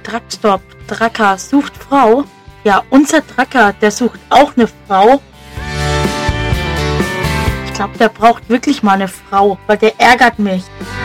Draxtor Dracker sucht Frau. Ja, unser Dracker, der sucht auch eine Frau. Ich glaube, der braucht wirklich mal eine Frau, weil der ärgert mich.